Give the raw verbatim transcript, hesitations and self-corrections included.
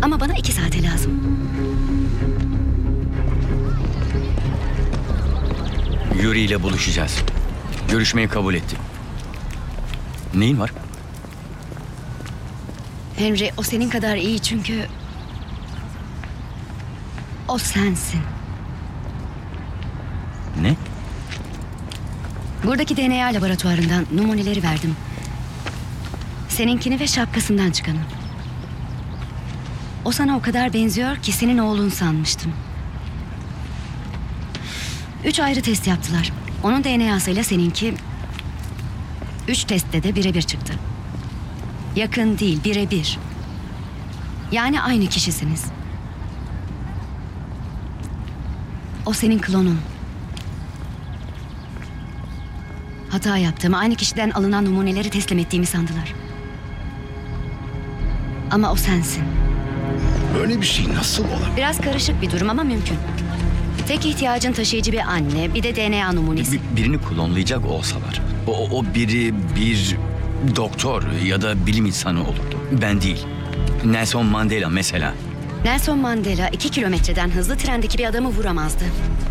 Ama bana iki saate lazım. Yuri ile buluşacağız. Görüşmeyi kabul etti. Neyin var? Henry, o senin kadar iyi çünkü... o sensin. Ne? Buradaki D N A laboratuvarından numuneleri verdim. Seninkini ve şapkasından çıkanı. O sana o kadar benziyor ki senin oğlun sanmıştım. Üç ayrı test yaptılar. Onun D N A'sıyla seninki... Üç testte de birebir çıktı. Yakın değil, birebir. Yani aynı kişisiniz. O senin klonun. Hata yaptığımı, aynı kişiden alınan numuneleri teslim ettiğimi sandılar. Ama o sensin. Böyle bir şey nasıl olabilir? Biraz karışık bir durum ama mümkün. Tek ihtiyacın taşıyıcı bir anne, bir de D N A numunesi. Bir- birini klonlayacak olsalar, o, o biri bir doktor ya da bilim insanı olurdu. Ben değil. Nelson Mandela mesela. Nelson Mandela iki kilometreden hızlı trendeki bir adamı vuramazdı.